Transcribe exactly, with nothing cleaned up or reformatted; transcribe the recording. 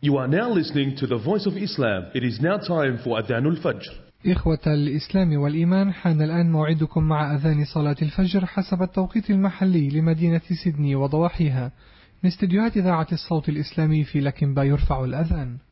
You are now listening to the Voice of Islam. It is now time for Adhan al-Fajr. إخوة الإسلام والإيمان، حان الآن موعدكم مع أذان صلاة الفجر حسب التوقيت المحلي لمدينة سيدني وضواحيها من استديوهات إذاعة الصوت الإسلامي في لكنبا. يرفع الأذان.